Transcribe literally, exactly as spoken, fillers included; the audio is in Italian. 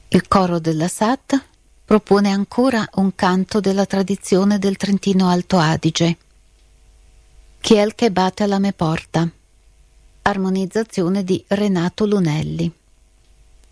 Il coro della S A T propone ancora un canto della tradizione del Trentino Alto Adige. Chi è il che batte alla me porta? Armonizzazione di Renato Lunelli.